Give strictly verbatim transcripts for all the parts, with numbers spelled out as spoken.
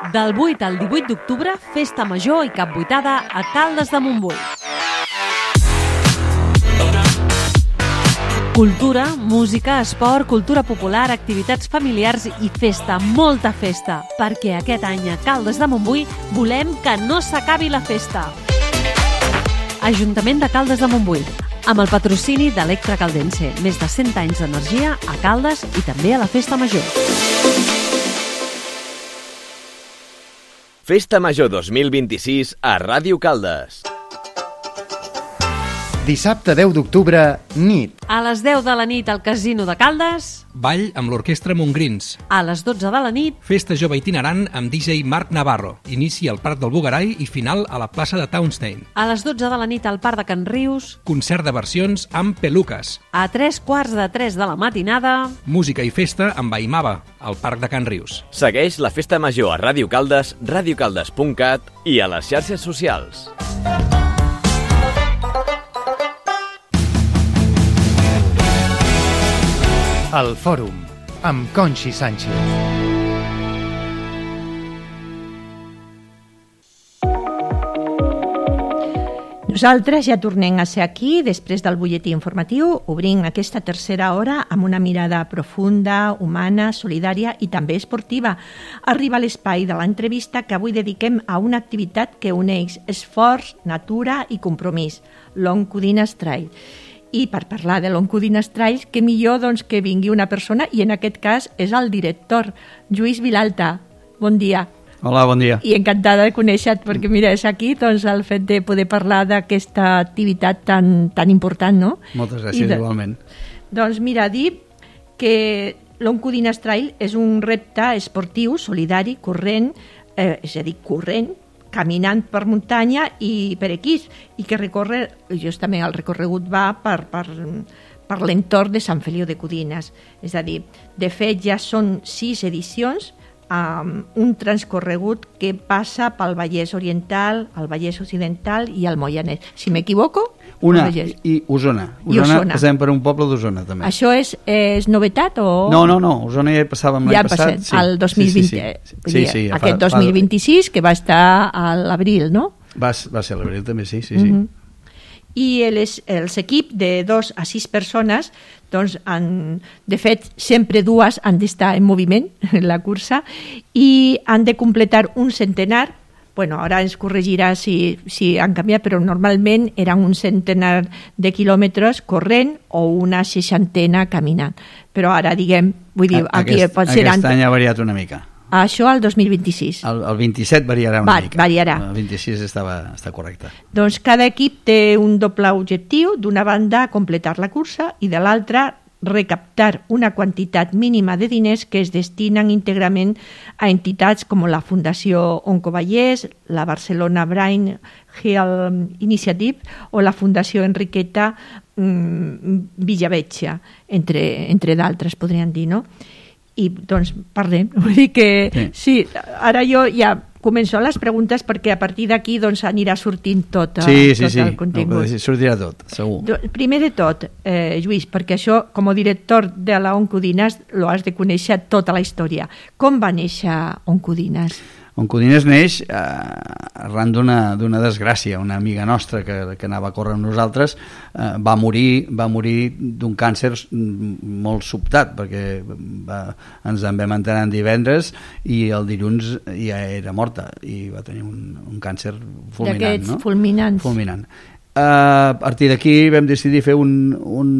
Del vuit al divuit d'octubre, Festa Major i Capbuitada a Caldes de Montbui. Cultura, música, esport, cultura popular, activitats familiars i festa, molta festa, perquè aquest any a Caldes de Montbui volem que no s'acabi la festa. Ajuntament de Caldes de Montbui, amb el patrocini d'Electra Caldense, més de cent anys d'energia a Caldes i també a la Festa Major. Festa Major dos mil vint-i-sis a Ràdio Caldes. Dissabte deu d'octubre, nit. A les deu de la nit al Casino de Caldes. Ball amb l'Orquestra Montgrins. A les dotze de la nit. Festa jove itinerant amb D J Marc Navarro. Inici al Parc del Bugarai i final a la plaça de Townstein. A les dotze de la nit al Parc de Can Rius. Concert de versions amb Peluques. A tres quarts de tres de la matinada. Música i festa amb Aimava, al Parc de Can Rius. Segueix la Festa Major a Ràdio Caldes, radiocaldes punt cat i a les xarxes socials. El Fòrum, amb Conxi Sánchez. Nosaltres ja tornem a ser aquí, després del butlletí informatiu, obrint aquesta tercera hora amb una mirada profunda, humana, solidària i també esportiva. Arriba l'espai de l'entrevista que avui dediquem a una activitat que uneix esforç, natura i compromís, l'Oncudines Trail. I per parlar de l'Oncudines Trail, que millor doncs, que vingui una persona, i en aquest cas és el director, Lluís Vilalta. Bon dia. Hola, bon dia. I encantada de conèixer-te, perquè mira, és aquí doncs, el fet de poder parlar d'aquesta activitat tan, tan important, no? Moltes gràcies, de, igualment. Doncs mira, dir que l'Oncudines Trail és un repte esportiu, solidari, corrent, eh, és a dir, corrent, caminant per muntanya i per equís, i que recorre, justament el recorregut va per, per, per l'entorn de Sant Feliu de Codines. És a dir, de fet ja són sis edicions, amb un transcorregut que passa pel Vallès Oriental, el Vallès Occidental i el Moianès. Si m'equivoco... Una, i Osona. Osona. I Osona. Passem per un poble d'Osona, també. Això és, és novetat o...? No, no, no. Osona ja passàvem l'any ja passat. Sí. El dos mil vint. Sí, sí, sí. sí, sí, sí aquest fa, dos mil vint-i-sis, que va estar a l'abril, no? Va, va ser a l'abril, també, sí, sí, sí. Mm-hmm. I els, els equips de dos a sis persones, doncs, han, de fet, sempre dues han d'estar en moviment en la cursa i han de completar un centenar. Bueno, ara ens corregirà si, si han canviat, però normalment eren un centenar de quilòmetres corrent o una seixantena caminant. Però ara, diguem, vull dir, aquí aquest, pot ser... Aquest any ha variat una mica. Això al dos mil vint-i-sis. El, el vint-i-set variarà una Va, mica. Variarà. El vint-i-sis estava, està correcte. Doncs cada equip té un doble objectiu, d'una banda completar la cursa i de l'altra recaptar una quantitat mínima de diners que es destinen íntegrament a entitats com la Fundació Oncovallès, la Barcelona Brain Health Initiative o la Fundació Enriqueta mmm, Villavetja, entre, entre d'altres, podríem dir, no? I doncs parlem, vull dir que sí, sí ara jo ja començo les preguntes perquè a partir d'aquí doncs anirà sortint tot, sí, sí, tot sí. el contingut. Sí, sortirà tot, segur. Primer de tot, eh, Lluís, perquè això com a director de la Oncudines lo has de conèixer tota la història. Com va néixer Oncudines? Oncudines neix eh, arran d'una d'una desgràcia. Una amiga nostra que, que anava a córrer amb nosaltres eh, va morir va morir d'un càncer molt sobtat, perquè va, ens en vam enterar en divendres i el dilluns ja era morta i va tenir un, un càncer fulminant. D'aquests no? fulminants. Fulminant. Eh, a partir d'aquí vam decidir fer un, un,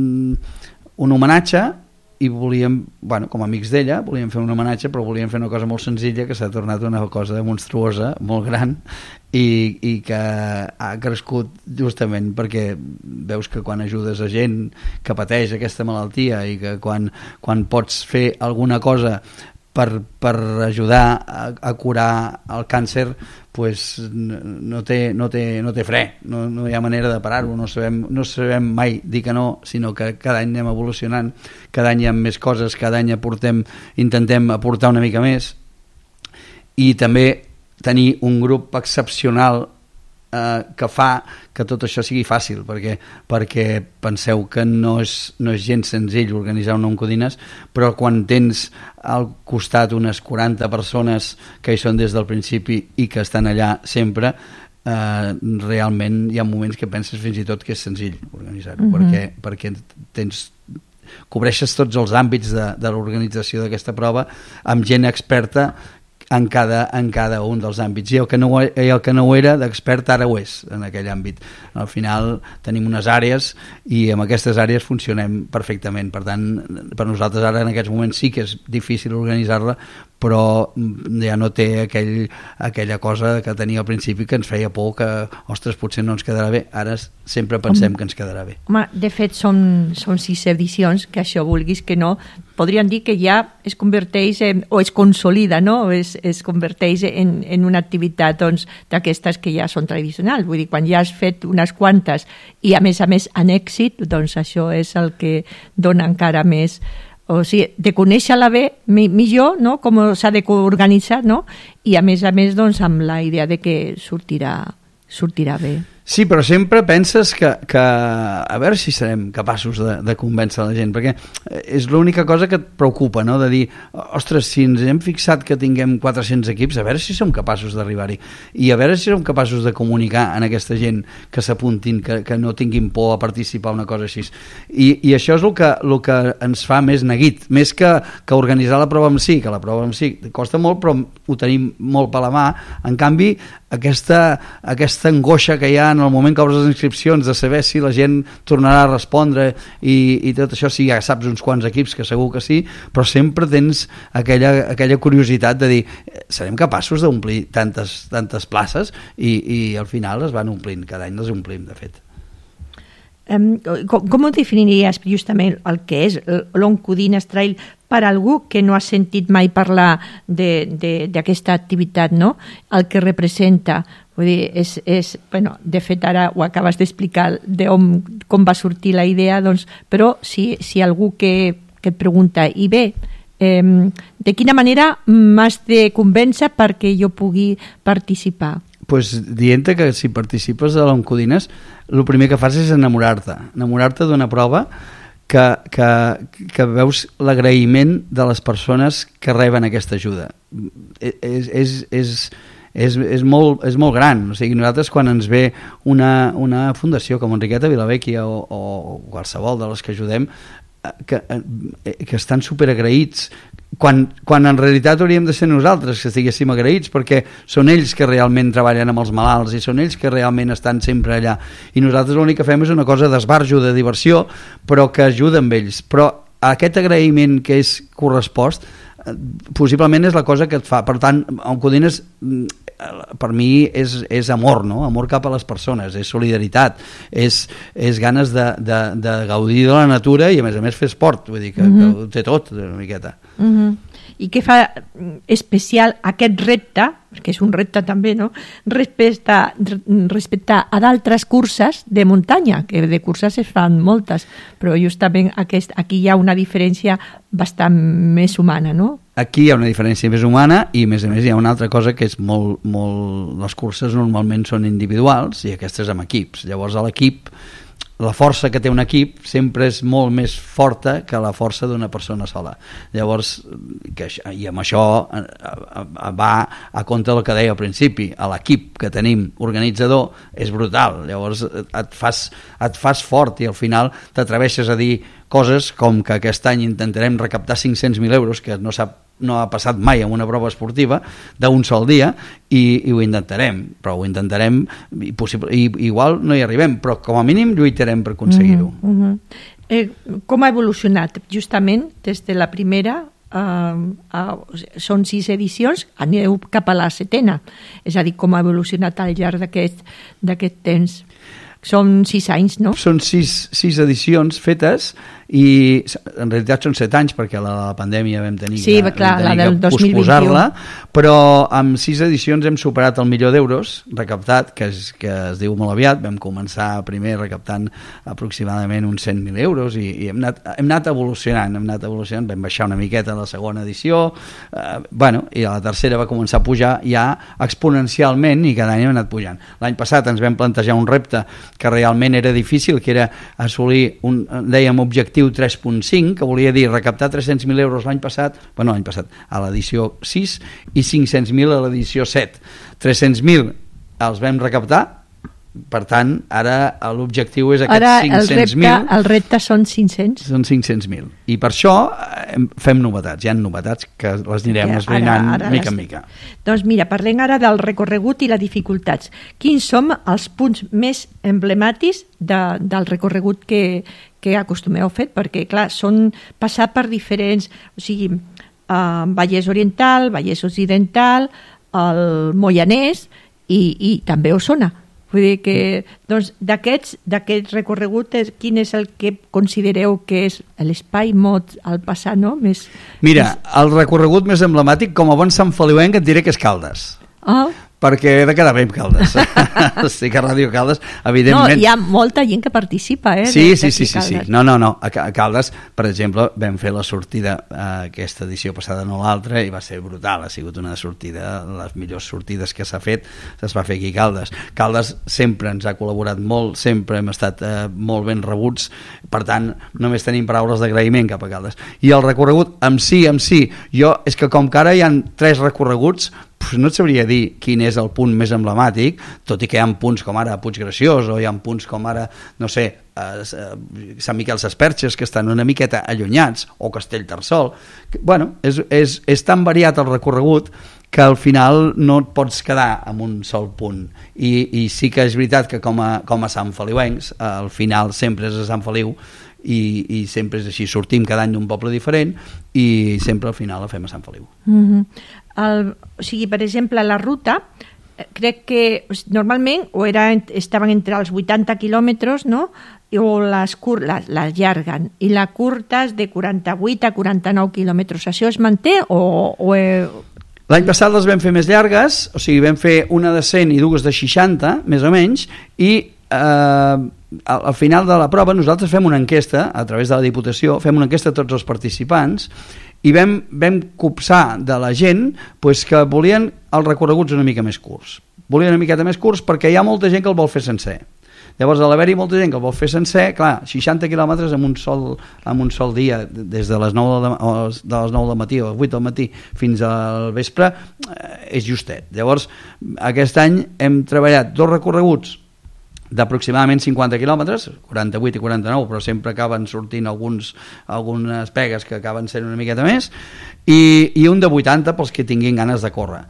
un homenatge i volíem, bueno, com a amics d'ella, volíem fer un homenatge, però volíem fer una cosa molt senzilla que s'ha tornat una cosa monstruosa, molt gran, i, i que ha crescut justament perquè veus que quan ajudes a gent que pateix aquesta malaltia i que quan, quan pots fer alguna cosa per, per ajudar a, a curar el càncer, pues no té, no té, no té fre, no, no hi ha manera de parar-ho, no sabem, no sabem mai dir que no, sinó que cada any anem evolucionant, cada any hi ha més coses, cada any aportem, intentem aportar una mica més, i també tenir un grup excepcional eh, que fa que tot això sigui fàcil, perquè, perquè penseu que no és, no és gens senzill organitzar un Oncodines, però quan tens al costat unes quaranta persones que hi són des del principi i que estan allà sempre, eh, realment hi ha moments que penses fins i tot que és senzill organitzar-ho, mm-hmm. perquè, perquè tens cobreixes tots els àmbits de, de l'organització d'aquesta prova amb gent experta en cada, en cada un dels àmbits, i el que no, i el que no ho era d'expert ara ho és en aquell àmbit. Al final tenim unes àrees i amb aquestes àrees funcionem perfectament, per tant per nosaltres ara en aquests moments sí que és difícil organitzar-la, però ja no té aquell, aquella cosa que tenia al principi que ens feia por que, ostres, potser no ens quedarà bé. Ara sempre pensem que ens quedarà bé. Home, de fet són, són sis edicions, que això vulguis que no, podríem dir que ja es converteix en, o es consolida, no? O es, es converteix en, en una activitat doncs, d'aquestes que ja són tradicionals. Vull dir, quan ja has fet unes quantes i a més a més en èxit, doncs això és el que dona encara més, o sigui, de conèixer-la bé, millor, no? Com s'ha d'organitzar, no? I a més a més, doncs, amb la idea de que sortirà, sortirà bé. Sí, però sempre penses que, que a veure si serem capaços de, de convèncer la gent, perquè és l'única cosa que et preocupa, no? De dir, ostres, si ens hem fixat que tinguem quatre-cents equips, a veure si som capaços d'arribar-hi, i a veure si som capaços de comunicar a aquesta gent que s'apuntin, que, que no tinguin por a participar en una cosa així. I, i això és el que, el que ens fa més neguit, més que, que organitzar la prova en si, que la prova en si costa molt, però ho tenim molt per la mà. En canvi, aquesta, aquesta angoixa que hi ha en el moment que obres les inscripcions de saber si la gent tornarà a respondre i, i tot això, si ja saps uns quants equips que segur que sí, però sempre tens aquella, aquella curiositat de dir, serem capaços d'omplir tantes, tantes places, i, i al final es van omplint, cada any les omplim de fet. Um, com, com ho definiries justament el que és l'Oncodines Trail per algú que no ha sentit mai parlar d'aquesta activitat, no? El que representa, vull dir, és, és, bueno, de fet ara ho acabes d'explicar de on, com va sortir la idea, doncs, però si, si algú que, que et pregunta, i bé, eh, de quina manera m'has de convèncer perquè jo pugui participar? Pues dient que si participes a l'Oncodines, el primer que fas és enamorar-te, enamorar-te d'una prova que, que, que veus l'agraïment de les persones que reben aquesta ajuda. És, és, és, és, és, molt, és molt gran. O sigui, nosaltres quan ens ve una, una fundació com Enriqueta Vilavecchia o, o qualsevol de les que ajudem, que, que estan superagraïts, quan, quan en realitat hauríem de ser nosaltres que estiguéssim agraïts, perquè són ells que realment treballen amb els malalts i són ells que realment estan sempre allà, i nosaltres l'únic que fem és una cosa d'esbarjo, de diversió, però que ajuda amb ells. Però aquest agraïment que és correspost possiblement és la cosa que et fa. Per tant, Oncodines per mi és, és amor, no? Amor cap a les persones, és solidaritat, és, és ganes de, de, de gaudir de la natura i a més a més fer esport, vull dir que, mm-hmm. que ho té tot una miqueta. Mm-hmm. I què fa especial aquest repte, perquè és un repte també, no? Respecte, respecte a d'altres curses de muntanya, que de curses es fan moltes, però justament aquest, aquí hi ha una diferència bastant més humana, no? Aquí hi ha una diferència més humana i a més a més hi ha una altra cosa que és molt, molt... Les curses normalment són individuals i aquestes amb equips. Llavors a l'equip, la força que té un equip sempre és molt més forta que la força d'una persona sola. Llavors, que, i amb això va a compte del que deia al principi, a l'equip que tenim organitzador és brutal. Llavors et fas, et fas fort i al final t'atreveixes a dir coses com que aquest any intentarem recaptar cinc-cents mil euros, que no sap no ha passat mai en una prova esportiva d'un sol dia, i, i ho intentarem, però ho intentarem i, possible, i igual no hi arribem, però com a mínim lluitarem per aconseguir-ho. Mm-hmm. eh, com ha evolucionat justament des de la primera uh, uh, són sis edicions, aneu cap a la setena, és a dir, com ha evolucionat al llarg d'aquest, d'aquest temps? Són sis anys, no? Són sis, sis edicions fetes i en realitat són set anys perquè la, la pandèmia vam tenir sí, que, clar, vam tenir la del que dos mil posposar-la, però amb sis edicions hem superat el milió d'euros recaptat, que es, que es diu molt aviat. Vam començar primer recaptant aproximadament uns cent mil euros i, i hem, anat, hem anat evolucionant, hem anat evolucionant, vam baixar una miqueta a la segona edició, eh, bueno, i a la tercera va començar a pujar ja exponencialment i cada any hem anat pujant. L'any passat ens vam plantejar un repte que realment era difícil, que era assolir un, dèiem, objectiu tres punt cinc, que volia dir recaptar tres-cents mil euros l'any passat, bueno, l'any passat, a l'edició sis, i cinc-cents mil a l'edició set. tres-cents mil els vam recaptar, per tant, ara l'objectiu és aquests cinc-cents mil. Ara el repte són cinc-cents. Són cinc-cents mil. I per això fem novetats. Hi ha novetats que les anirem esbrinant mica en mica. Doncs mira, parlem ara del recorregut i les dificultats. Quins són els punts més emblemàtics de, del recorregut que, que acostumeu a fer? Perquè, clar, són passar per diferents... O sigui, uh, Vallès Oriental, Vallès Occidental, el Moianès i, i també Osona. Vull dir que, doncs, d'aquests d'aquest recorregut, quin és el que considereu que és l'espai mod al passar, no? Més, Mira, més... el recorregut més emblemàtic, com a bon Sant Feliuenc, et diré que és Caldes. Ah. Perquè he de quedar bé amb Caldes. Estic a Ràdio Caldes, evidentment. No, hi ha molta gent que participa, eh? Sí, sí, sí, sí, sí. No, no, no. A Caldes, per exemple, vam fer la sortida eh, aquesta edició passada, no l'altra, i va ser brutal. Ha sigut una sortida, les millors sortides que s'ha fet, es va fer aquí a Caldes. Caldes sempre ens ha col·laborat molt, sempre hem estat eh, molt ben rebuts, per tant, només tenim paraules d'agraïment cap a Caldes. I el recorregut, amb sí, amb sí, jo, és que com que ara hi ha tres recorreguts, pues no et sabria dir quin és el punt més emblemàtic, tot i que hi ha punts com ara Puig Graciós, o hi ha punts com ara, no sé, eh, Sant Miquel Sesperxes, que estan una miqueta allunyats, o Castellterçol. Bueno, és, és, és tan variat el recorregut que al final no et pots quedar en un sol punt. I, i sí que és veritat que com a, com a Sant Feliuencs, al final sempre és a Sant Feliu, i, i sempre és així, sortim cada any d'un poble diferent i sempre al final la fem a Sant Feliu. Mm-hmm. El, o sigui, per exemple, la ruta crec que normalment o era, estaven entre els vuitanta quilòmetres, no? O les, cur, les, les llarguen, i la curta és de quaranta-vuit a quaranta-nou quilòmetres. Això es manté o... o eh... L'any passat les vam fer més llargues, o sigui, vam fer una de cent i dues de seixanta, més o menys, i eh, al final de la prova nosaltres fem una enquesta, a través de la Diputació, fem una enquesta a tots els participants, i vam, vam copsar de la gent pues, que volien els recorreguts una mica més curts. Volien una miqueta més curts perquè hi ha molta gent que el vol fer sencer. Llavors, a l'haver-hi molta gent que el vol fer sencer, clar, seixanta quilòmetres en un sol, en un sol dia, des de les nou de, de les nou del matí o les vuit del matí fins al vespre, eh, és justet. Llavors, aquest any hem treballat dos recorreguts d'aproximadament cinquanta quilòmetres, quaranta-vuit i quaranta-nou, però sempre acaben sortint alguns, algunes pegues que acaben sent una miqueta més, i, i un de vuitanta pels que tinguin ganes de córrer.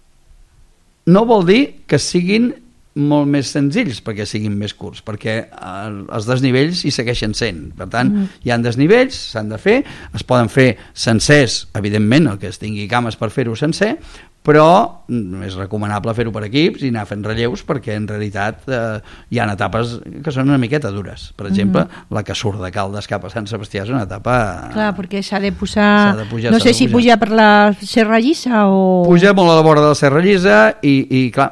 No vol dir que siguin molt més senzills perquè siguin més curts, perquè els desnivells hi segueixen sent. Per tant, mm. hi ha desnivells, s'han de fer, es poden fer sencers, evidentment, el que es tingui cames per fer-ho sencer, però és recomanable fer-ho per equips i anar fent relleus perquè en realitat eh, hi ha etapes que són una miqueta dures. Per exemple, mm. la que surt de Caldes cap a Sant Sebastià és una etapa... Clar, perquè s'ha de posar... de pujar, no sé si pujar per la Serra Llisa o... Puja molt a la vora de la Serra Llisa i, i clar...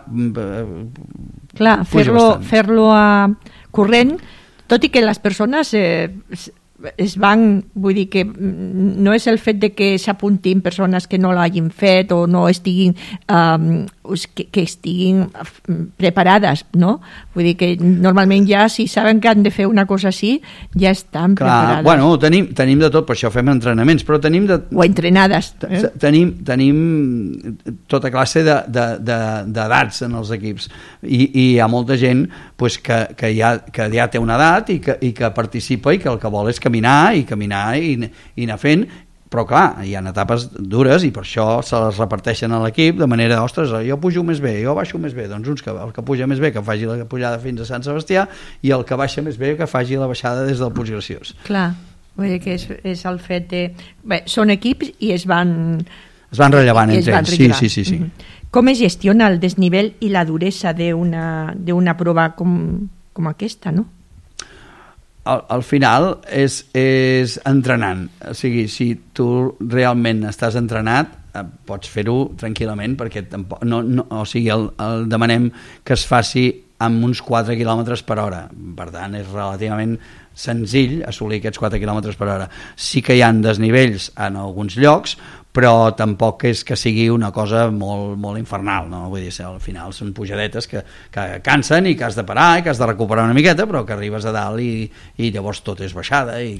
Clar, fer-lo fer-lo a corrent, tot i que les persones... Eh, es van, vull dir que no és el fet de que s'apuntin persones que no l'hagin fet o no estiguin um, que, que estiguin preparades, no? Vull dir que normalment ja si saben que han de fer una cosa així ja estan Clar, preparades. Bueno, tenim, tenim de tot, per això fem entrenaments, però tenim de... o entrenades eh? tenim, tenim tota classe d'edats en els equips i, i hi ha molta gent pues, que, que, ja, que ja té una edat i que, i que participa i que el que vol és caminar i caminar i, i anar fent, però clar, hi ha etapes dures i per això se les reparteixen a l'equip de manera, ostres, jo pujo més bé, jo baixo més bé, doncs uns que, el que puja més bé que faci la pujada fins a Sant Sebastià i el que baixa més bé que faci la baixada des del Puig Graciós. Clar, vull dir que és, és el fet de... Bé, són equips i es van... Es van rellevant entre ells, sí, sí, sí, sí. Mm-hmm. Com es gestiona el desnivell i la duresa d'una d'una prova com, com aquesta, no? al, al final és, és entrenant. O sigui, si tu realment estàs entrenat, eh, pots fer-ho tranquil·lament, perquè tampoc, no, no, o sigui, el, el demanem que es faci amb uns quatre quilòmetres per hora. Per tant, és relativament senzill assolir aquests quatre quilòmetres per hora. Sí que hi ha desnivells en alguns llocs, però tampoc és que sigui una cosa molt, molt infernal, no? Vull dir, al final són pujadetes que, que cansen i que has de parar i que has de recuperar una miqueta, però que arribes a dalt i, i llavors tot és baixada i,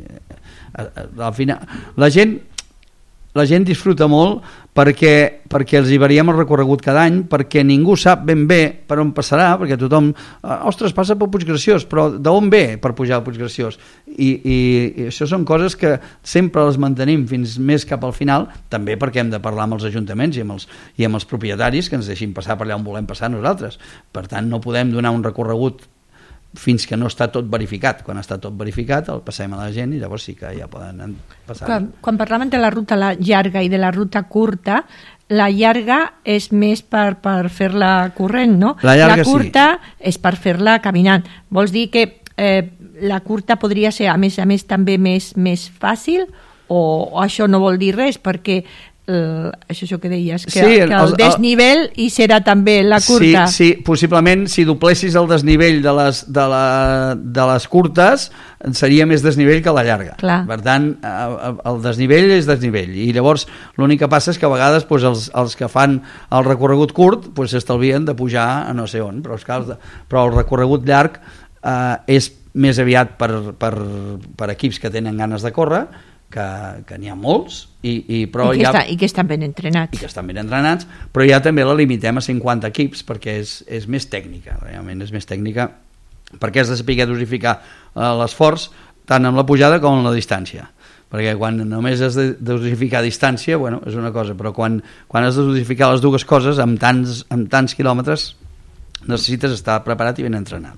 i al final la gent la gent disfruta molt perquè, perquè els hi variem el recorregut cada any, perquè ningú sap ben bé per on passarà, perquè tothom, ostres, passa per Puiggraciós, però d'on ve per pujar a Puiggraciós? I, i, i això són coses que sempre les mantenim fins més cap al final, també perquè hem de parlar amb els ajuntaments i amb els, i amb els propietaris que ens deixin passar per allà on volem passar nosaltres. Per tant, no podem donar un recorregut fins que no està tot verificat. Quan està tot verificat el passem a la gent i llavors sí que ja poden passar. Quan, quan parlàvem de la ruta llarga i de la ruta curta, la llarga és més per, per fer-la corrent, no? La, llarga, la curta sí. és per fer-la caminant. Vols dir que eh, la curta podria ser, a més a més, també més, més fàcil o, o això no vol dir res? Perquè Uh, això és el que deies, que, sí, que el, el desnivell hi serà també la curta. Sí, sí, possiblement si doblessis el desnivell de les, de, la, de les curtes seria més desnivell que la llarga. Clar. Per tant, el desnivell és desnivell i llavors l'únic que passa és que a vegades doncs, els, els que fan el recorregut curt s'estalvien doncs, de pujar a no sé on, però, esclar, però el recorregut llarg eh, és més aviat per, per, per equips que tenen ganes de córrer, que, que n'hi ha molts i, i, però I, que ha, està, i que estan ben entrenats i que estan ben entrenats, però ja també la limitem a cinquanta equips perquè és, és més tècnica, realment és més tècnica perquè has de saber dosificar eh, l'esforç tant amb la pujada com amb la distància, perquè quan només has de dosificar distància, bueno, és una cosa, però quan, quan has de dosificar les dues coses amb tants, amb tants quilòmetres necessites estar preparat i ben entrenat.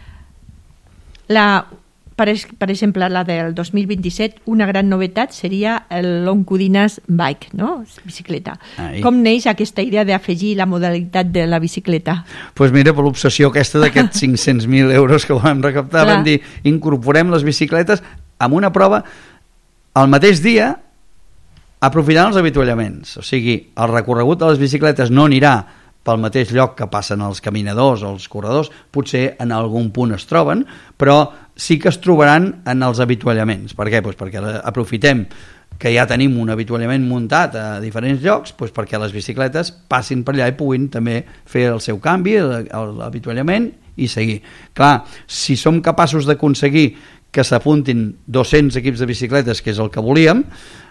La Per, per exemple, la del dos mil vint-i-set, una gran novetat seria l'Oncudinas Bike, no? Bicicleta. Ai. Com neix aquesta idea d'afegir la modalitat de la bicicleta? Doncs pues mira, per l'obsessió aquesta d'aquests cinc-cents mil euros que vam recaptar, vam dir, incorporem les bicicletes amb una prova el mateix dia aprofitant els avituallaments. O sigui, el recorregut de les bicicletes no anirà pel mateix lloc que passen els caminadors o els corredors, potser en algun punt es troben, però sí que es trobaran en els avituallaments. Per què? Pues perquè aprofitem que ja tenim un avituallament muntat a diferents llocs, pues perquè les bicicletes passin per allà i puguin també fer el seu canvi, l'avituallament i seguir. Clar, si som capaços d'aconseguir que s'apuntin dos-cents equips de bicicletes, que és el que volíem,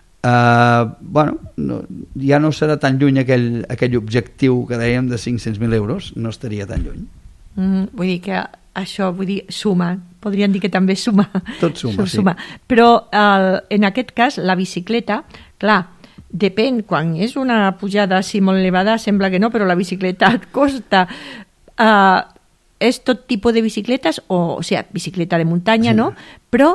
Uh, bueno, no, ja no serà tan lluny aquell, aquell objectiu que dèiem de cinc-cents mil euros, no estaria tan lluny. Mm, vull dir que això vull dir, suma, podríem dir que també suma. Tot suma, sí. suma. Però el, en aquest cas la bicicleta, clar, depèn, quan és una pujada així molt elevada sembla que no, però la bicicleta et costa. Uh, és tot tipus de bicicletes, o, o sigui, bicicleta de muntanya, sí. No? Però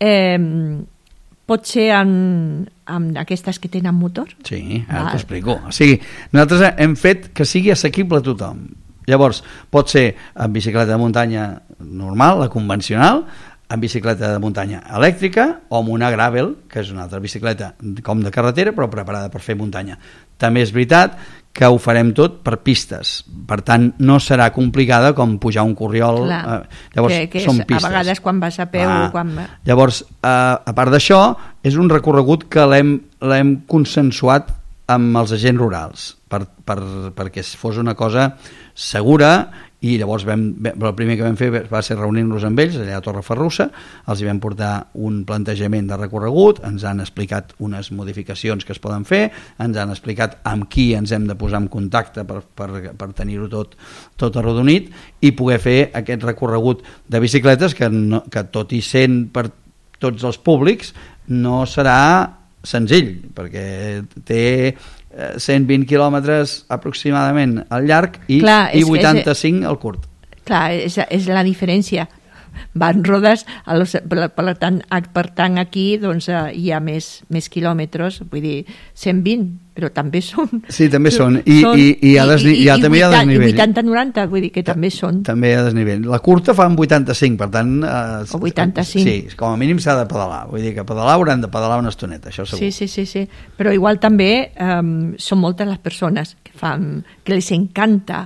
eh, pot ser amb, amb aquestes que tenen motor? Sí, ara t'ho explico. O sigui, nosaltres hem fet que sigui assequible a tothom. Llavors, pot ser amb bicicleta de muntanya normal, la convencional, amb bicicleta de muntanya elèctrica o amb una gravel, que és una altra bicicleta com de carretera, però preparada per fer muntanya. També és veritat que ho farem tot per pistes, per tant no serà complicada com pujar un corriol. Clar, eh, llavors que, que són és, pistes. A vegades quan vas a peu ah, quan... Llavors, eh, a part d'això, és un recorregut que l'hem consensuat amb els agents rurals per, per, perquè fos una cosa segura i llavors vam, el primer que vam fer va ser reunir-nos amb ells allà a Torreferrussa, els hi vam portar un plantejament de recorregut, ens han explicat unes modificacions que es poden fer, ens han explicat amb qui ens hem de posar en contacte per, per, per tenir-ho tot, tot arrodonit i poder fer aquest recorregut de bicicletes que, no, que tot i sent per tots els públics no serà senzill, perquè té cent vint quilòmetres aproximadament al llarg i, Clar, i vuitanta-cinc al curt. Clar, és, és la diferència. van rodes, els, per, per, tant, per tant aquí doncs, hi ha més, més quilòmetres, vull dir, cent vint, però també són... Sí, també són, i, són, i, i, hi ha desni, i, i, i també hi ha desnivell. I vuitanta noranta, vull dir que Ta també són. També hi ha desnivell. La curta fa un vuitanta-cinc, per tant... Eh, o vuitanta-cinc. Sí, com a mínim s'ha de pedalar, vull dir que pedalar hauran de pedalar una estoneta, això segur. Sí, sí, sí, sí. Però igual també um, són moltes les persones que, fan, que les encanta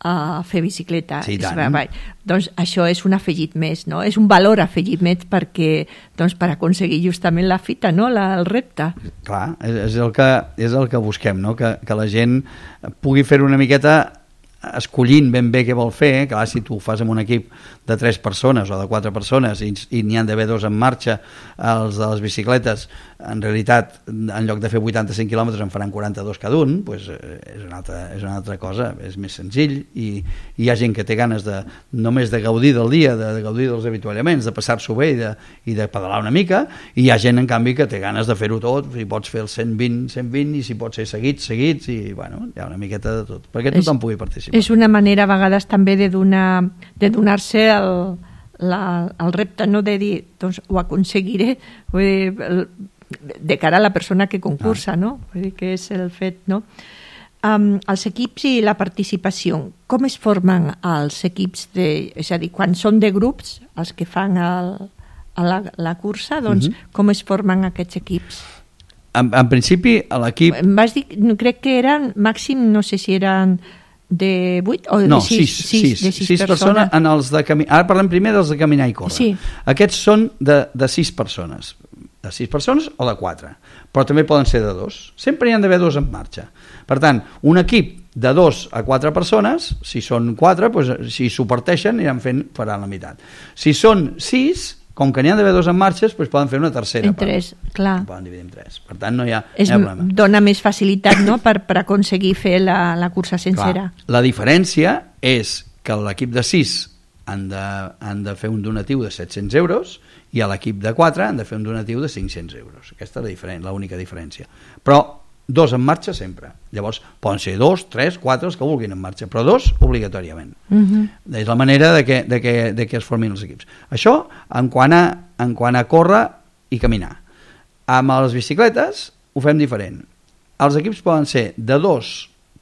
a fer bicicleta. Sí, tant. Doncs això és un afegit més, no? És un valor afegit més perquè, doncs, per aconseguir justament la fita, no? La, el repte. Clar, és, és, el que, és el que busquem, no? Que, que la gent pugui fer una miqueta escollint ben bé què vol fer. Clar, si tu ho fas amb un equip de tres persones o de quatre persones i, i n'hi han d'haver dos en marxa, els de les bicicletes, en realitat, en lloc de fer vuitanta-cinc quilòmetres en faran quaranta-dos cada un, doncs és una altra, és una altra cosa, és més senzill, i, i hi ha gent que té ganes de, només de gaudir del dia, de, de gaudir dels avituallaments, de passar-s'ho bé i de, i de pedalar una mica, i hi ha gent, en canvi, que té ganes de fer-ho tot, i pots fer els cent vint, cent vint, i si pot ser seguits, seguits, i bueno, hi ha una miqueta de tot, perquè tothom és, pugui participar. És una manera, a vegades, també de donar, de donar-se el, la, el repte, no de dir, doncs ho aconseguiré, vull dir, el, de cara a la persona que concursa, ah. no? Vull dir que és el fet, no? Um, els equips i la participació, com es formen els equips? De, és a dir, quan són de grups, els que fan el, la, la cursa, doncs uh-huh. com es formen aquests equips? En, en principi, l'equip... Em vas dir, crec que eren, màxim, no sé si eren de vuit o no, de sis? sis, sis, sis, de sis, sis persones. persones en els de cami... Ara parlem primer dels de caminar i córrer. Sí. Aquests són de, de sis persones. De sis persones o de quatre, però també poden ser de dos. Sempre hi han d'haver dos en marxa. Per tant, un equip de dos a quatre persones, si són quatre, doncs, si s'ho parteixen, aniran fent, faran la meitat. Si són sis, com que n'hi han d'haver dos en marxes, doncs poden fer una tercera en tres, part. Clar. Poden dividir en tres. Per tant, no hi ha, és, no hi ha problema. Dona més facilitat, no?, per, per aconseguir fer la, la cursa sencera. Clar. La diferència és que l'equip de sis han de, han de fer un donatiu de set-cents euros i a l'equip de quatre han de fer un donatiu de cinc-cents euros. Aquesta és la diferent, l'única diferència. Però dos en marxa sempre. Llavors poden ser dos, tres, quatre, els que vulguin en marxa, però dos obligatòriament. Uh-huh. És la manera de que, de, que, de que es formin els equips. Això en quant a, en quant a córrer i caminar. Amb les bicicletes ho fem diferent. Els equips poden ser de dos,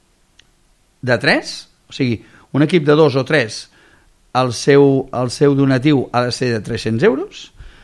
de tres, o sigui, un equip de dos o tres, el seu, el seu donatiu ha de ser de tres-cents euros,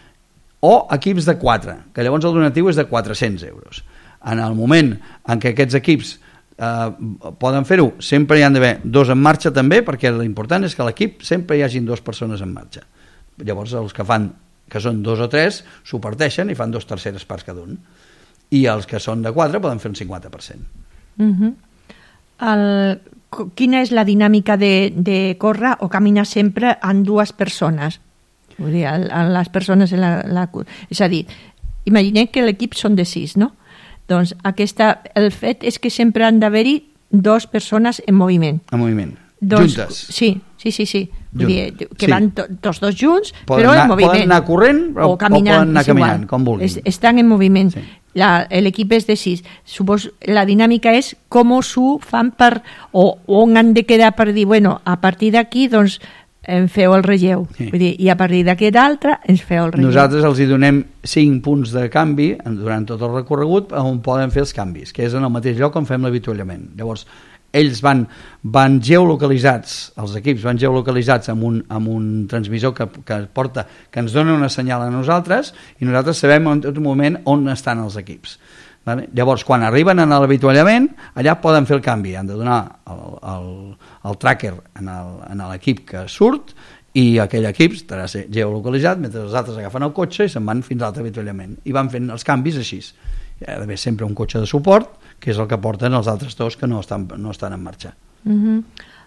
o equips de quatre, que llavors el donatiu és de quatre-cents euros. En el moment en què aquests equips eh, poden fer-ho, sempre hi han d'haver dos en marxa també, perquè l'important és que a l'equip sempre hi hagin dues persones en marxa. Llavors els que fan, que són dos o tres, s'ho parteixen i fan dos terceres parts cada un. I els que són de quatre poden fer un cinquanta per cent. Uh-huh. El... Quina és la dinàmica de, de córrer o caminar sempre en dues persones? Vull dir, les persones en la, la... És a dir, imaginem que l'equip són de sis, no? Doncs aquesta, el fet és que sempre han d'haver-hi dues persones en moviment. En moviment. Dos, juntes. Sí, sí, sí. sí. Vull dir, que sí. van to, tots dos junts, poden però anar, en moviment. Poden anar corrent o, o, caminant, o poden anar caminant, igual. Com vulguin. Es, estan en moviment. Sí. L'equip és de sis. Supos, la dinàmica és com s'ho fan per, o on han de quedar per dir, bueno, a partir d'aquí, doncs, em feu el relleu. Sí. Vull dir, i a partir d'aquest altre ens feu el relleu. Nosaltres els hi donem cinc punts de canvi durant tot el recorregut on poden fer els canvis, que és en el mateix lloc on fem l'avituallament. Llavors, ells van, van geolocalitzats, els equips van geolocalitzats amb un, amb un transmissor que, que porta, que ens dona una senyal a nosaltres, i nosaltres sabem en tot moment on estan els equips. Vale? Llavors, quan arriben a l'avituallament, allà poden fer el canvi, han de donar el, el, el tracker en l'equip que surt, i aquell equip estarà geolocalitzat mentre els altres agafen el cotxe i se'n van fins a l'altre avituallament. I van fent els canvis així. Hi ha d'haver sempre un cotxe de suport, que és el que porten els altres dos que no estan, no estan en marxa. Uh-huh.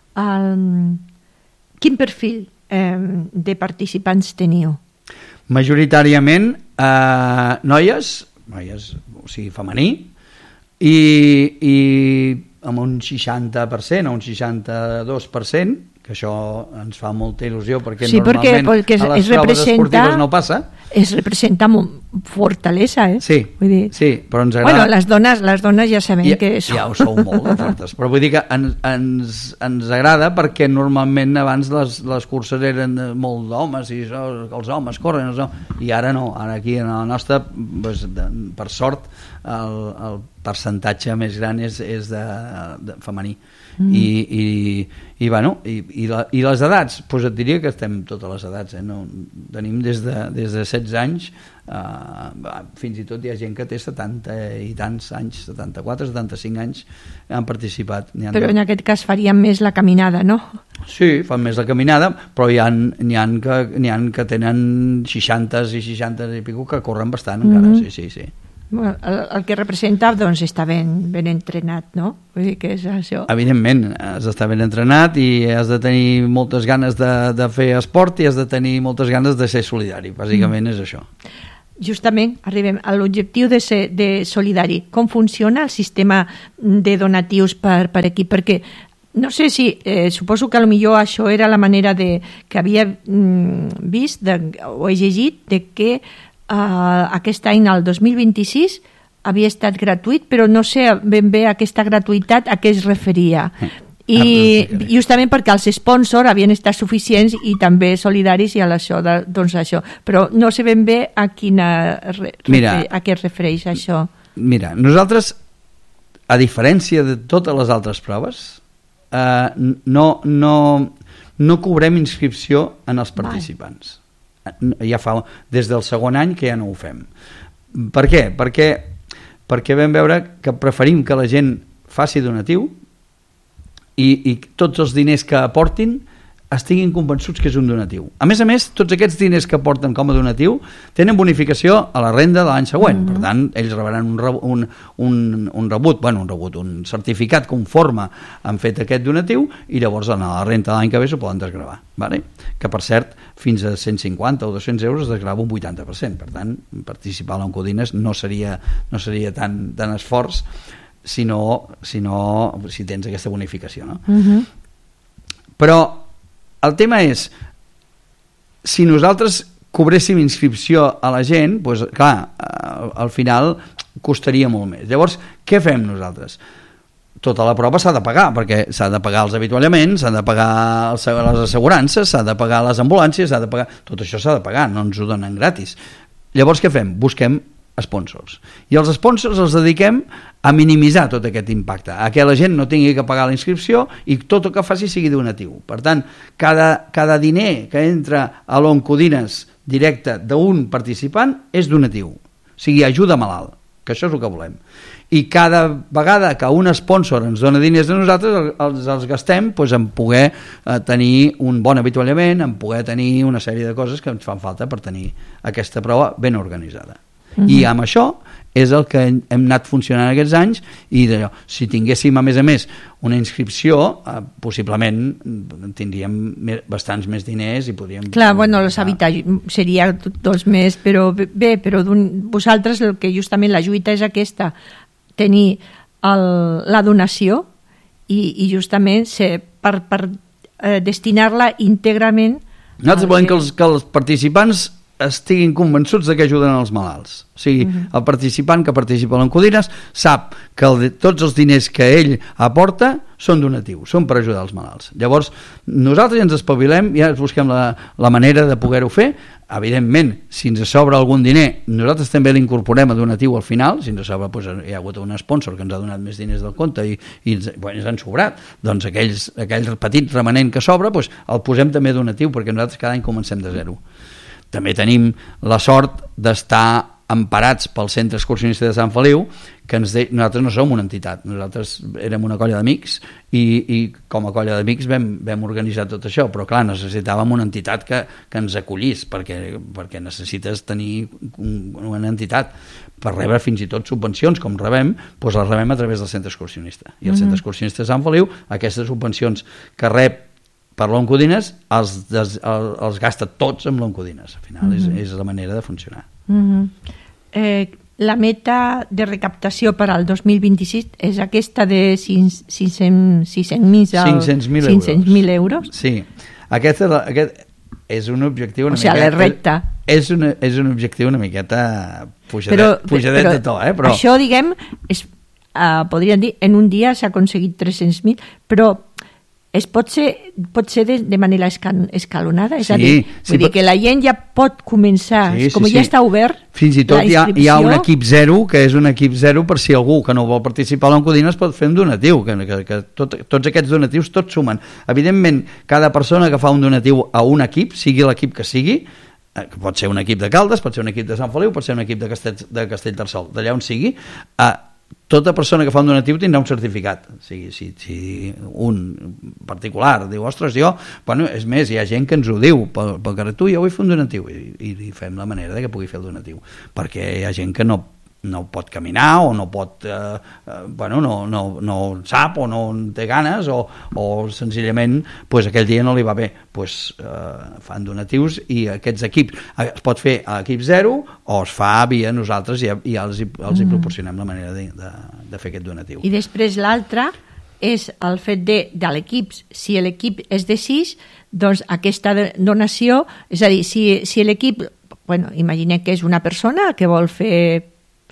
um, quin perfil eh, de participants teniu? Majoritàriament eh, noies, noies, o sigui, femení, i, i amb un seixanta per cent o un seixanta-dos per cent, que això ens fa molta il·lusió perquè sí, normalment perquè, perquè a les es proves esportives no passa. Es representa molt fortalesa, eh? Sí, vull dir... sí, però ens agrada... Bueno, les dones, les dones ja sabem ja, que són... Ja ho sou molt de fortes, però vull dir que en, ens, ens agrada perquè normalment abans les, les curses eren molt d'homes i so, els homes corren, els homes, i ara no, ara aquí en la nostra, pues, de, per sort, el, el percentatge més gran és, és de, de femení. Mm. I, i, i, bueno, i, i, la, i les edats, doncs et diria que estem totes les edats, eh? No, tenim des de, des de setze anys, eh, fins i tot hi ha gent que té setanta i tants anys, setanta-quatre, setanta-cinc anys, han participat. Ha però en aquest cas farien més la caminada, no? Sí, fan més la caminada, però hi ha, n'hi ha, que, n'hi ha que tenen seixanta i seixanta i pico que corren bastant encara, mm-hmm. sí, sí, sí. Bueno, el, el que representa doncs està ben, ben entrenat, no? Vull dir que és això. Evidentment, has d'estar ben entrenat i has de tenir moltes ganes de, de fer esport i has de tenir moltes ganes de ser solidari, bàsicament mm. és això. Justament arribem a l'objectiu de ser de solidari. Com funciona el sistema de donatius per, per equip? Perquè no sé si, eh, suposo que potser això era la manera de, que havia mm, vist de, o he llegit de que Uh, aquest any, el dos mil vint-i-sis, havia estat gratuït, però no sé ben bé aquesta gratuïtat a què es referia. I justament perquè els sponsors havien estat suficients i també solidaris i a això, de, doncs això. Però no sé ben bé a quina re, mira, a què es refereix això. Mira, nosaltres, a diferència de totes les altres proves, uh, no, no, no cobrem inscripció en els participants. Val. Ja fa des del segon any que ja no ho fem. Per què? Perquè, perquè vam veure que preferim que la gent faci donatiu i, i tots els diners que aportin estiguin convençuts que és un donatiu. A més a més, tots aquests diners que aporten com a donatiu tenen bonificació a la renda de l'any següent. Mm-hmm. Per tant, ells rebran un, un, un, un rebut, bueno, un rebut, un certificat conforme han fet aquest donatiu i llavors en la renda de l'any que ve s'ho poden desgravar. Vale? Que, per cert, fins a cent cinquanta o dos-cents euros es desgrava un vuitanta per cent. Per tant, participar a l'Oncodines no seria, no seria tan, tan esforç si, no, si, no, si tens aquesta bonificació. No? Mm-hmm. Però el tema és, si nosaltres cobréssim inscripció a la gent, doncs, clar, al final costaria molt més. Llavors, què fem nosaltres? Tota la prova s'ha de pagar, perquè s'ha de pagar els avituallaments, s'ha de pagar les assegurances, s'ha de pagar les ambulàncies, s'ha de pagar... Tot això s'ha de pagar, no ens ho donen gratis. Llavors, què fem? Busquem sponsors. I els sponsors els dediquem a minimitzar tot aquest impacte, a que la gent no tingui que pagar la inscripció i tot el que faci sigui donatiu. Per tant, cada, cada diner que entra a l'Oncodines directe d'un participant és donatiu. O sigui, ajuda malalt, que això és el que volem. I cada vegada que un sponsor ens dona diners a nosaltres, els, els gastem doncs, en poder eh, tenir un bon avituallament, en poder tenir una sèrie de coses que ens fan falta per tenir aquesta prova ben organitzada. Uh-huh. I amb això és el que hem anat funcionant aquests anys i d'allò, si tinguéssim a més a més una inscripció, eh, possiblement tindríem més, bastants més diners i podríem... Clar, bueno, els habitatges seria tots més, però bé, però vosaltres el que justament la lluita és aquesta, tenir el, la donació i, i justament ser, per, per eh, destinar-la íntegrament... Nosaltres volem que els, que els participants estiguin convençuts de que ajuden els malalts. O sigui, uh-huh. el participant que participa a l'Oncodines sap que el de, tots els diners que ell aporta són donatius, són per ajudar els malalts. Llavors, nosaltres ja ens espavilem, ja ens busquem la, la manera de poder-ho fer. Evidentment, si ens sobra algun diner, nosaltres també l'incorporem a donatiu al final. Si ens sobra, doncs, hi ha hagut un sponsor que ens ha donat més diners del compte i, i ens, bueno, ens han sobrat. Doncs aquells, aquell petit remanent que sobra, doncs, el posem també a donatiu, perquè nosaltres cada any comencem de zero. També tenim la sort d'estar emparats pel Centre Excursionista de Sant Feliu, que ens de... nosaltres no som una entitat, nosaltres érem una colla d'amics i, i com a colla d'amics vam, vam organitzar tot això, però clar, necessitàvem una entitat que, que ens acollís, perquè, perquè necessites tenir un, una entitat per rebre fins i tot subvencions, com rebem, doncs les rebem a través del Centre Excursionista. I el mm-hmm. Centre Excursionista de Sant Feliu, aquestes subvencions que rep per l'Oncodines els, els, els gasta tots amb l'Oncodines. Al final mm-hmm. és, és la manera de funcionar. Mm-hmm. eh, la meta de recaptació per al dos mil vint-i-sis és aquesta de cinc-cents mil euros. Sí, aquest és, aquest és un objectiu... Una o sigui, mica, la recta. és, una, és un objectiu una miqueta pujadet, però, pujadet però, de to, eh? Però això, diguem, és, uh, podríem dir, en un dia s'ha aconseguit tres-cents mil, però es pot ser, pot ser de, de manera escal, escalonada, és sí, a dir, sí, vull dir que la gent ja pot començar, sí, sí, com sí. ja està obert, fins i tot hi ha, hi ha un equip zero, que és un equip zero per si algú que no vol participar a l'Oncodina es pot fer un donatiu, que, que, que tot, tots aquests donatius tots sumen. Evidentment, cada persona que fa un donatiu a un equip, sigui l'equip que sigui, que pot ser un equip de Caldes, pot ser un equip de Sant Feliu, pot ser un equip de, Castell, de Castellterçol, d'allà on sigui, eh, tota persona que fa un donatiu tindrà un certificat. O sigui, si, si un particular diu, ostres, jo... Bueno, és més, hi ha gent que ens ho diu, pel, pel carrer, tu, jo vull fer un donatiu, i, i, i fem la manera de que pugui fer el donatiu. Perquè hi ha gent que no, no pot caminar, o no pot... Eh, eh, bueno, no, no, no sap, o no té ganes, o, o senzillament pues, aquell dia no li va bé. Pues, eh, fan donatius, i aquests equips es pot fer a equip zero, o es fa via nosaltres, i, i els, els hi proporcionem la manera de, de, de fer aquest donatiu. I després l'altre és el fet de, de l'equip. Si l'equip és de sis, doncs aquesta donació, és a dir, si, si l'equip, bueno, imaginem que és una persona que vol fer,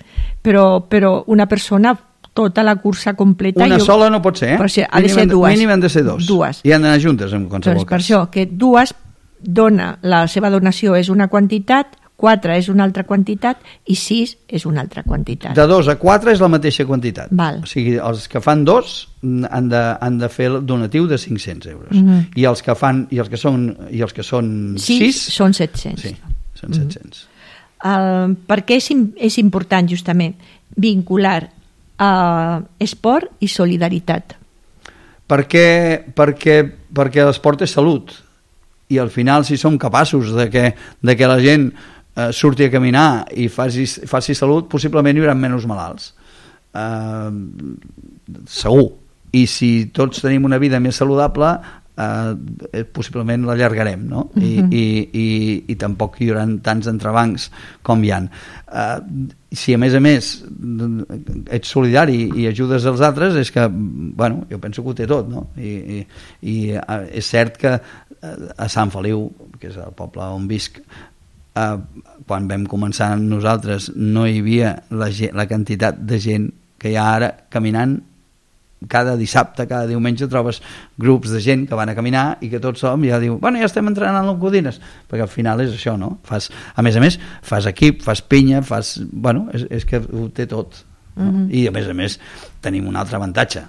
però, però una persona tota la cursa completa... Una jo, sola no pot ser, eh? Ser, ha de ser dues. Mínim han de ser dos. dues. I han d'anar juntes, en qualsevol doncs per cas. això, que dues dona, la seva donació és una quantitat, quatre és una altra quantitat i sis és una altra quantitat. De dos a quatre és la mateixa quantitat. Val. O sigui, els que fan dos han de, han de fer el donatiu de cinc-cents euros. Mm-hmm. I els que fan i els que són, i els que són sis, sis... són set-cents. Sí, són mm-hmm. set-cents. Uh, per què és, és important justament vincular uh, esport i solidaritat? Perquè, perquè, perquè l'esport és salut, i al final si som capaços de que, de que la gent eh, surti a caminar i faci, faci salut, possiblement hi haurà menys malalts, eh, segur. I si tots tenim una vida més saludable, eh, possiblement l'allargarem, no? Uh-huh. I, i, i, i tampoc hi haurà tants entrebancs com hi ha. Eh, si a més a més ets solidari i ajudes els altres, és que, bueno, jo penso que ho té tot, no? I, i, i és cert que a Sant Feliu, que és el poble on visc, eh, quan vam començar nosaltres no hi havia la, la quantitat de gent que hi ha ara caminant. Cada dissabte, cada diumenge trobes grups de gent que van a caminar i que tots som i ja diu, bueno, ja estem entrenant a l'Oncodines, perquè al final és això, no? Fas, a més a més, fas equip, fas pinya, fas... Bueno, és, és que ho té tot. No? Mm-hmm. I a més a més tenim un altre avantatge,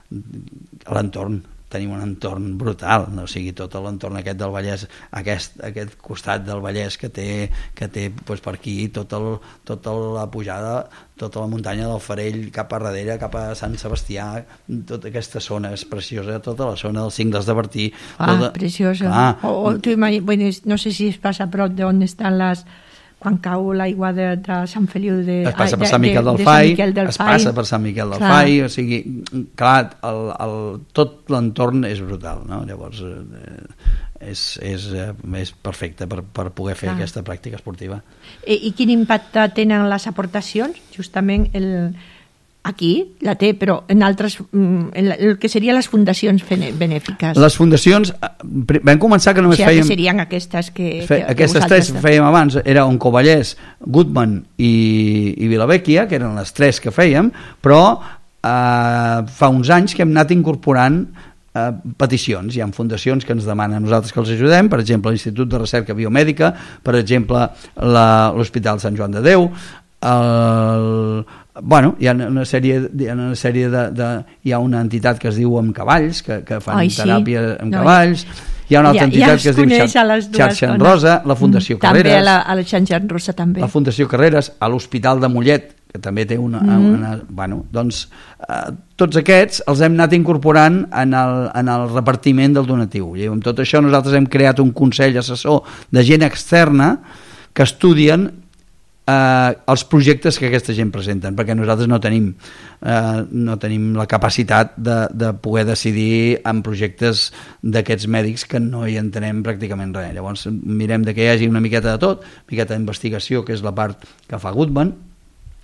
l'entorn. Tenim un entorn brutal, no? O sigui, tot l'entorn aquest del Vallès, aquest, aquest costat del Vallès que té, que té doncs, per aquí tota, el, tota la pujada, tota la muntanya del Farell cap a darrere, cap a Sant Sebastià, tota aquesta zona és preciosa, tota la zona dels Cingles de Bertí. Ah, tota... preciosa. Ah. O, o, tu imagines, bueno, no sé si es passa a prop d'on estan les... quan cau l'aigua de, de Sant Feliu de, es passa per de, Sant Miquel del de, de Fai, Miquel del es Fai. passa per Sant Miquel del clar. Fai, o sigui, clar, el, el, tot l'entorn és brutal, no? Llavors eh, és, és, eh, és perfecte per, per poder fer clar. Aquesta pràctica esportiva. I, I quin impacte tenen les aportacions? Justament el... Aquí la té, però en altres, en el que serien les fundacions benèfiques. Les fundacions, vam començar que només o sigui, fèiem... que serien aquestes que, fe, que, aquestes que tres fèiem abans, era Oncovallès, Goodman i, i Vilavecchia, que eren les tres que fèiem, però eh, fa uns anys que hem anat incorporant eh, peticions. Hi ha fundacions que ens demanen a nosaltres que els ajudem, per exemple l'Institut de Recerca Biomèdica, per exemple l'Hospital Sant Joan de Déu, el... bueno, hi ha una sèrie, hi ha, una sèrie de, de, hi ha una entitat que es diu Amb Cavalls, que, que fan Ai, sí. teràpia amb no, cavalls, hi ha una altra ja, entitat ja que es diu Xar Xarxa en Rosa, la Fundació mm, Carreres, també a la, a la Xarxa en Rosa també. La Fundació Carreres, a l'Hospital de Mollet, que també té una... Mm. una bueno, doncs, eh, tots aquests els hem anat incorporant en el, en el repartiment del donatiu. I amb tot això nosaltres hem creat un consell assessor de gent externa que estudien Eh, els projectes que aquesta gent presenten, perquè nosaltres no tenim eh, no tenim la capacitat de, de poder decidir en projectes d'aquests mèdics que no hi entenem pràcticament res. Llavors mirem de que hi hagi una miqueta de tot, una miqueta d'investigació, que és la part que fa Goodman,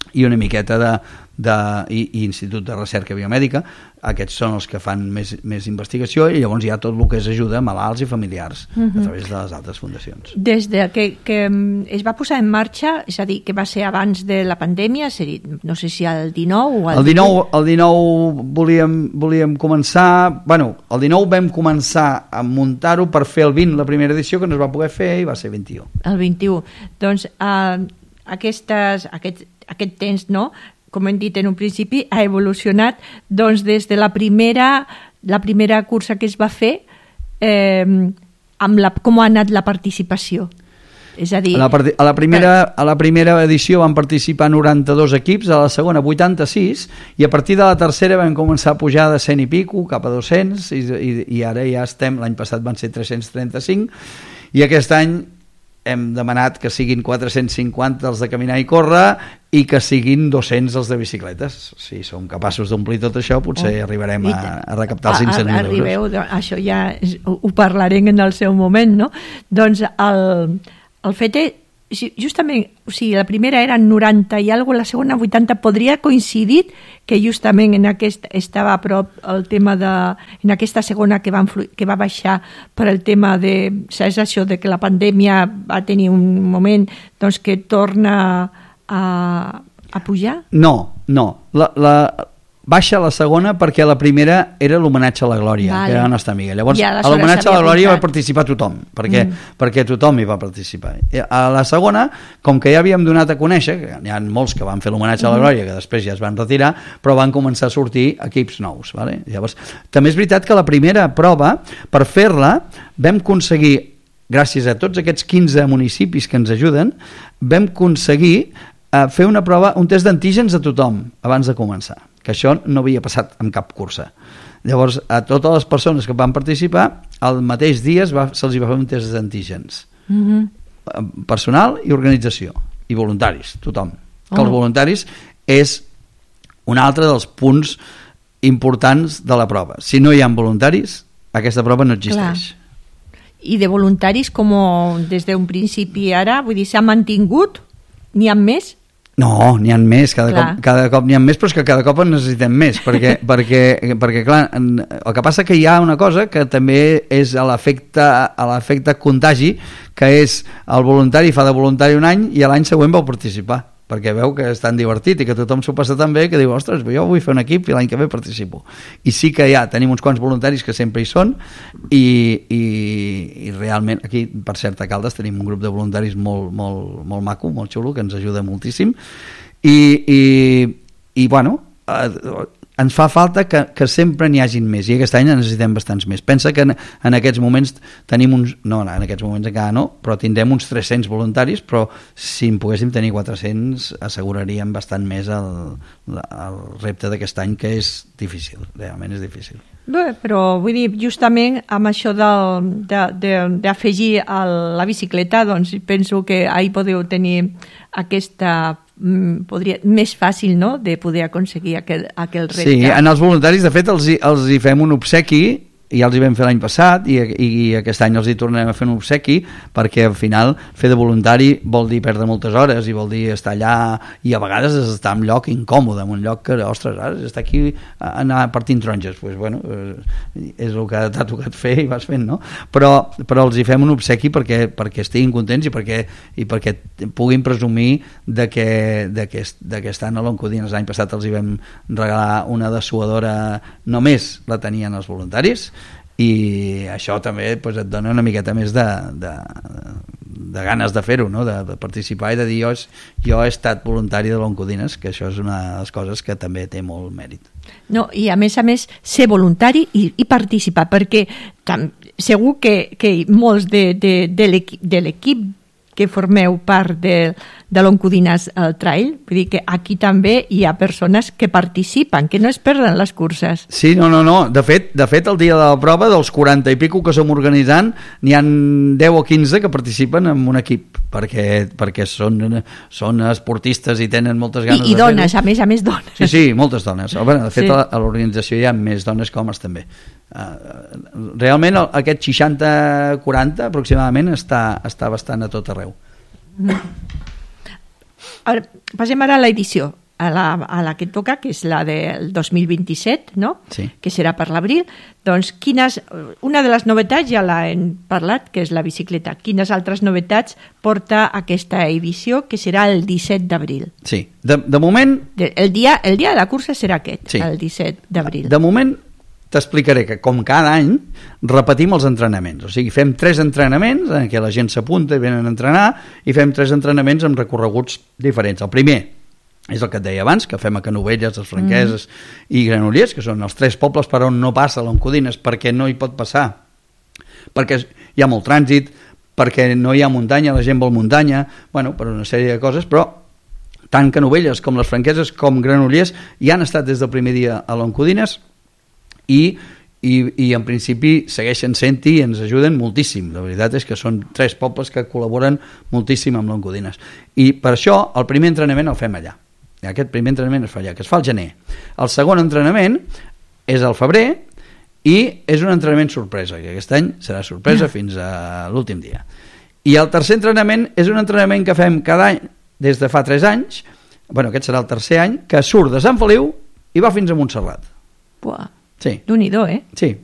i una miqueta de, de, i, i Institut de Recerca Biomèdica. Aquests són els que fan més, més investigació, i llavors hi ha tot el que és ajuda a malalts i familiars uh-huh. a través de les altres fundacions. Des de que, que es va posar en marxa, és a dir, que va ser abans de la pandèmia, seria, no sé si el dinou o el, el dinou, el dinou volíem, volíem començar, bueno, el dinou vam començar a muntar-ho per fer el vint, la primera edició, que no es va poder fer, i va ser vint-i-u. El vint-i-u. Doncs eh, aquestes, aquest, aquest temps, no?, com hem dit en un principi, ha evolucionat doncs, des de la primera, la primera cursa que es va fer, eh, amb la, com ha anat la participació. És a dir... A la, a, la primera, a la primera edició van participar noranta-dos equips, a la segona vuitanta-sis, i a partir de la tercera vam començar a pujar de cent i pico cap a dos-cents, i, i, i ara ja estem, l'any passat van ser tres-cents trenta-cinc, i aquest any hem demanat que siguin quatre-cents cinquanta els de caminar i córrer i que siguin dos-cents els de bicicletes. Si som capaços d'omplir tot això, potser oh, arribarem a, a recaptar els cinc-cents mil euros. Això ja és, ho parlarem en el seu moment, no? Doncs el, el fet és, justament, o sigui, la primera era noranta i alguna cosa, la segona vuitanta, podria coincidir que justament en aquest estava a prop el tema de, en aquesta segona que, van, que va baixar per el tema de, saps això, de que la pandèmia va tenir un moment doncs, que torna a, a pujar? No, no. La, la, baixa la segona perquè la primera era l'homenatge a la Glòria, vale. Que era la nostra amiga. Llavors, ja, a l'homenatge a la Glòria apuntat. Va participar tothom, perquè, mm. perquè tothom hi va participar. A la segona, com que ja havíem donat a conèixer, que hi ha molts que van fer l'homenatge a la Glòria, que després ja es van retirar, però van començar a sortir equips nous. Vale? Llavors, també és veritat que la primera prova, per fer-la, vam aconseguir, gràcies a tots aquests quinze municipis que ens ajuden, vam aconseguir eh, fer una prova, un test d'antígens a tothom, abans de començar, que això no havia passat en cap cursa. Llavors, a totes les persones que van participar, el mateix dia va, se'ls va fer un test d'antígens. Mm-hmm. Personal i organització. I voluntaris, tothom. Oh. Que els voluntaris és un altre dels punts importants de la prova. Si no hi ha voluntaris, aquesta prova no existeix. Clar. I de voluntaris, com des d'un principi ara, vull dir, s'ha mantingut? N'hi ha més? No, n'hi ha més, cada clar. cop, cada cop n'hi ha més, però és que cada cop en necessitem més, perquè, perquè, perquè clar, el que passa que hi ha una cosa que també és a l'efecte a l'efecte contagi, que és el voluntari fa de voluntari un any i l'any següent vau participar, perquè veu que és tan divertit i que tothom s'ho passa tan bé que diu, ostres, jo vull fer un equip i l'any que ve participo. I sí que ja tenim uns quants voluntaris que sempre hi són i, i, i realment aquí, per cert, a Caldes tenim un grup de voluntaris molt, molt, molt maco, molt xulo, que ens ajuda moltíssim i, i, i bueno, eh, ens fa falta que, que sempre n'hi hagin més i aquest any en necessitem bastants més. Pensa que en, en aquests moments tenim uns, no, en aquests moments encara no, però tindrem uns tres-cents voluntaris, però si en poguéssim tenir quatre-cents asseguraríem bastant més el, el repte d'aquest any, que és difícil, realment és difícil. Bé, però vull dir, justament amb això d'afegir la bicicleta, doncs penso que ahir podeu tenir aquesta podria, més fàcil, no?, de poder aconseguir aquell, aquell repte. Sí, en els voluntaris, de fet, els hi, els hi fem un obsequi, i ja els hi vam fer l'any passat, i, i, i aquest any els hi tornem a fer un obsequi, perquè al final fer de voluntari vol dir perdre moltes hores, i vol dir estar allà, i a vegades és estar en un lloc incòmode, en un lloc que, ostres, ara estar aquí a anar partint taronges, pues, bueno, és el que t'ha tocat fer i vas fent, no? Però, però els hi fem un obsequi perquè, perquè estiguin contents i perquè, i perquè puguin presumir de que, de que, de que estan a l'Oncodines. L'any passat els hi vam regalar una dessuadora, només la tenien els voluntaris, i això també pues, et dona una miqueta més de, de, de ganes de fer-ho, no? de, de participar i de dir jo, jo he estat voluntari de l'Oncodines, que això és una de les coses que també té molt mèrit. No, i a més a més ser voluntari i, i participar, perquè tam, segur que, que molts de, de, de l'equip que formeu part de, de l'Oncodines al Trail, vull dir que aquí també hi ha persones que participen, que no es perden les curses. Sí, no, no, no. De fet, de fet el dia de la prova, dels quaranta i pico que som organitzant, n'hi ha deu o quinze que participen en un equip, perquè, perquè són, són esportistes i tenen moltes ganes I, i de fer-ho. I dones, a més a més dones. Sí, sí, moltes dones. Bueno, de fet, sí. a, a l'organització hi ha més dones que homes també. Uh, realment aquest seixanta quaranta aproximadament està, està bastant a tot arreu. Ara, passem ara a l'edició, a la, a la que toca, que és la del dos mil vint-i-set, no? Sí. Que serà per l'abril. Doncs quines, una de les novetats ja l'hem parlat, que és la bicicleta. Quines altres novetats porta aquesta edició, que serà el disset d'abril? Sí, de, de moment... De, el, dia, el dia de la cursa serà aquest, sí. el disset d'abril. De moment t'explicaré que, com cada any, repetim els entrenaments. O sigui, fem tres entrenaments en què la gent s'apunta i venen a entrenar, i fem tres entrenaments amb recorreguts diferents. El primer és el que et deia abans, que fem a Canovelles, les Franqueses mm. i Granollers, que són els tres pobles per on no passa l'Oncodines, perquè no hi pot passar, perquè hi ha molt trànsit, perquè no hi ha muntanya, la gent vol muntanya, bueno, per una sèrie de coses, però tant Canovelles com les Franqueses com Granollers ja han estat des del primer dia a l'Oncodines i, i, i en principi segueixen sent-hi i ens ajuden moltíssim. La veritat és que són tres pobles que col·laboren moltíssim amb l'Oncodines. I per això el primer entrenament el fem allà. Aquest primer entrenament es fa allà, que es fa al gener. El segon entrenament és al febrer i és un entrenament sorpresa, que aquest any serà sorpresa fins a l'últim dia. I el tercer entrenament és un entrenament que fem cada any des de fa tres anys, bueno, aquest serà el tercer any, que surt de Sant Feliu i va fins a Montserrat. Buah. Sí. Déu-n'hi-do, eh? Sí.